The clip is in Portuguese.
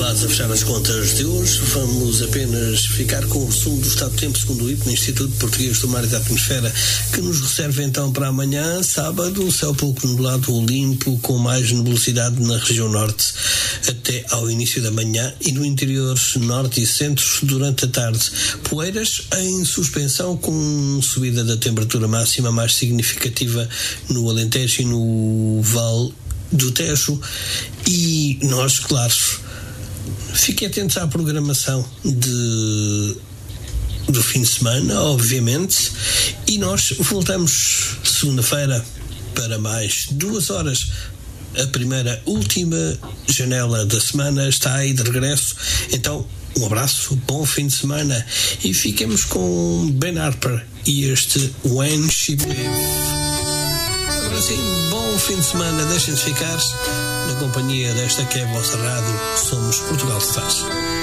Quase a fechar as contas de hoje, vamos apenas ficar com o resumo do estado de tempo segundo o IPME, Instituto Português do Mar e da Atmosfera, que nos reserva então para amanhã, sábado, céu pouco nublado ou limpo, com mais nebulosidade na região norte até ao início da manhã e no interior norte e centro durante a tarde. Poeiras em suspensão, com subida da temperatura máxima mais significativa no Alentejo e no Vale do Tejo. E nós, claro, fiquem atentos à programação do fim de semana, obviamente, e nós voltamos segunda-feira para mais 2 horas. A última janela da semana está aí de regresso. Então, um abraço, bom fim de semana e fiquemos com Ben Harper e este When She Believed. Agora sim, bom fim de semana, deixem-se ficar na companhia desta que é a vossa rádio. Somos Portugal Stars.